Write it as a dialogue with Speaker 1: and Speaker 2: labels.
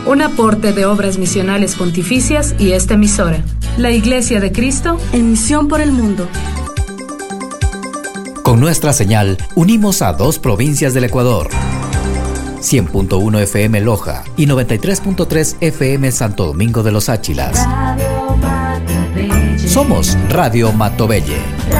Speaker 1: Un aporte de Obras Misionales Pontificias y esta emisora. La Iglesia de Cristo
Speaker 2: en misión por el mundo.
Speaker 3: Con nuestra señal, unimos a 2 provincias del Ecuador. 100.1 FM Loja y 93.3 FM Santo Domingo de los Áchilas. Somos Radio Matobelle.